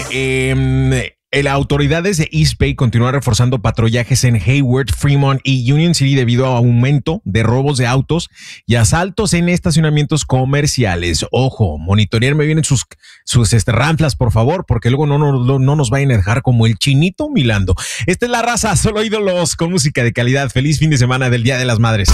Las autoridades de East Bay continúan reforzando patrullajes en Hayward, Fremont y Union City debido a aumento de robos de autos y asaltos en estacionamientos comerciales. Ojo, monitorearme bien sus ranflas, por favor, porque luego no nos vayan a dejar como el chinito milando. Esta es La Raza, solo ídolos con música de calidad. Feliz fin de semana del Día de las Madres.